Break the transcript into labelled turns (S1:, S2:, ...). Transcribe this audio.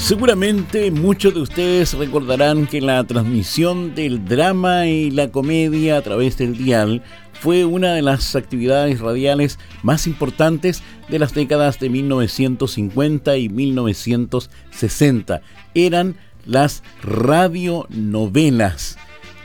S1: Seguramente muchos de ustedes recordarán que la transmisión del drama y la comedia a través del dial fue una de las actividades radiales más importantes de las décadas de 1950 y 1960. Eran las radionovelas.